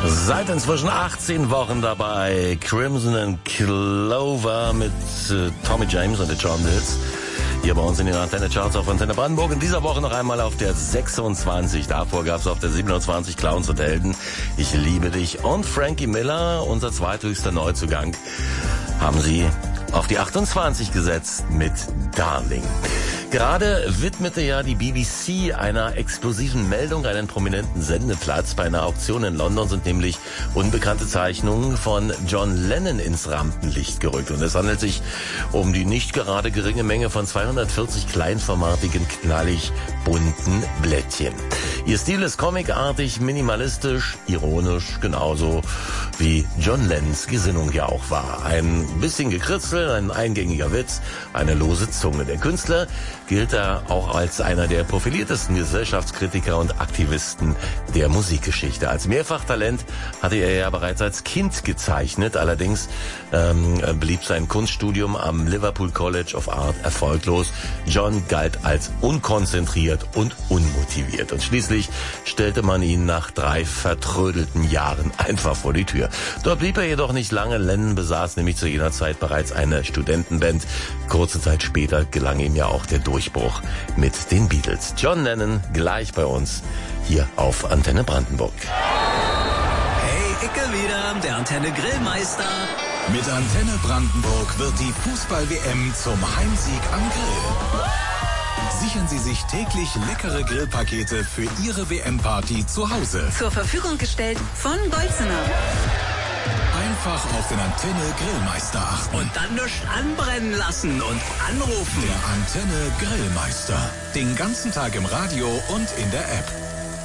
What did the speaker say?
Seit inzwischen 18 Wochen dabei. Crimson and Clover mit Tommy James und den John Mills. Hier bei uns in den Antenne Charts auf Antenne Brandenburg. In dieser Woche noch einmal auf der 26. Davor gab es auf der 27 Clowns und Helden. Ich liebe dich. Und Frankie Miller, unser zweithöchster Neuzugang, haben sie auf die 28 gesetzt mit Darling. Gerade widmete ja die BBC einer exklusiven Meldung einen prominenten Sendeplatz. Bei einer Auktion in London sind nämlich unbekannte Zeichnungen von John Lennon ins Rampenlicht gerückt. Und es handelt sich um die nicht gerade geringe Menge von 240 kleinformatigen, knallig bunten Blättchen. Ihr Stil ist comicartig, minimalistisch, ironisch, genauso wie John Lennons Gesinnung ja auch war. Ein bisschen Gekritzel, ein eingängiger Witz, eine lose Zunge. Der Künstler gilt er auch als einer der profiliertesten Gesellschaftskritiker und Aktivisten der Musikgeschichte. Als Mehrfachtalent hatte er ja bereits als Kind gezeichnet. Allerdings blieb sein Kunststudium am Liverpool College of Art erfolglos. John galt als unkonzentriert und unmotiviert. Und schließlich stellte man ihn nach 3 vertrödelten Jahren einfach vor die Tür. Dort blieb er jedoch nicht lange. Lennon besaß nämlich zu jener Zeit bereits eine Studentenband. Kurze Zeit später gelang ihm ja auch der Durchbruch mit den Beatles. John Lennon gleich bei uns hier auf Antenne Brandenburg. Hey, Icke wieder, der Antenne Grillmeister. Mit Antenne Brandenburg wird die Fußball-WM zum Heimsieg am Grill. Sichern Sie sich täglich leckere Grillpakete für Ihre WM-Party zu Hause. Zur Verfügung gestellt von Golzener. Einfach auf den Antenne Grillmeister achten. Und dann nichts anbrennen lassen und anrufen. Der Antenne Grillmeister. Den ganzen Tag im Radio und in der App.